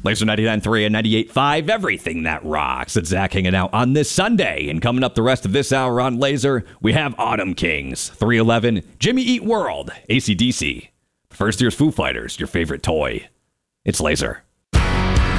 Laser 99.3 and 98.5, everything that rocks. It's Zach hanging out on this Sunday. And coming up the rest of this hour on Laser, we have Autumn Kings, 311, Jimmy Eat World, AC/DC. First year's Foo Fighters, your favorite toy. It's Laser.